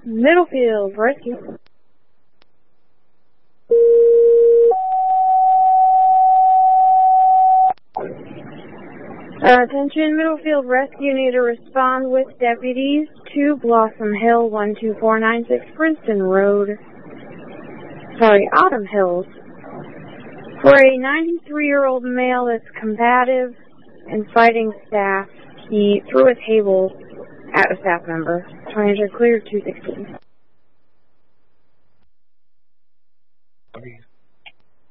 Middlefield Rescue. Attention, Middlefield Rescue, need to respond with deputies to Blossom Hill, 12496 Princeton Road. Autumn Hills. For a 93-year-old male that's combative and fighting staff, he threw a table at a staff member. Trying to clear 216.